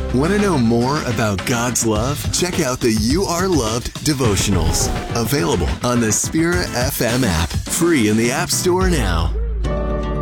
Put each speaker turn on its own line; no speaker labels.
Want to know more about God's love? Check out the You Are Loved devotionals. Available on the Spirit FM app. Free in the App Store now.